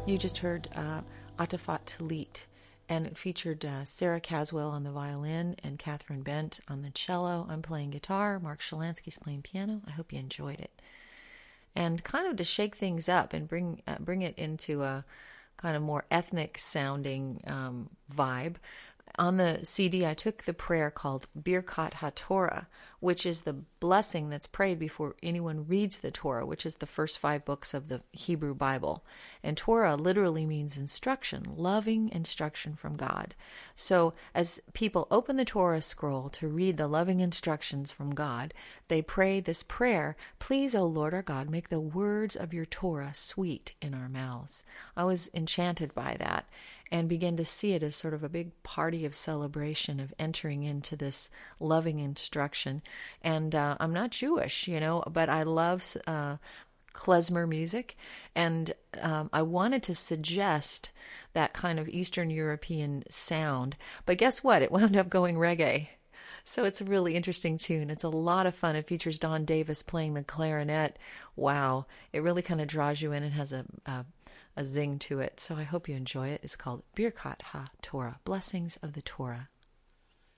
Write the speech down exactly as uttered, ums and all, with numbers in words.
You just heard uh, Atafat Talit, and it featured uh, Sarah Caswell on the violin and Catherine Bent on the cello. I'm playing guitar. Mark Shalansky's playing piano. I hope you enjoyed it. And kind of to shake things up and bring uh, bring it into a kind of more ethnic sounding um, vibe, on the C D I took the prayer called Birkat HaTorah, which is the blessing that's prayed before anyone reads the Torah, which is the first five books of the Hebrew Bible. And Torah literally means instruction, loving instruction from God. So as people open the Torah scroll to read the loving instructions from God, they pray this prayer: "Please, O Lord our God, make the words of your Torah sweet in our mouths." I was enchanted by that and began to see it as sort of a big party of celebration of entering into this loving instruction. And uh, I'm not Jewish, you know, but I love uh, klezmer music, and um, I wanted to suggest that kind of Eastern European sound. But guess what? It wound up going reggae. So it's a really interesting tune. It's a lot of fun. It features Don Davis playing the clarinet. Wow. It really kind of draws you in and has a, a, a zing to it. So I hope you enjoy it. It's called Birkat HaTorah, Blessings of the Torah.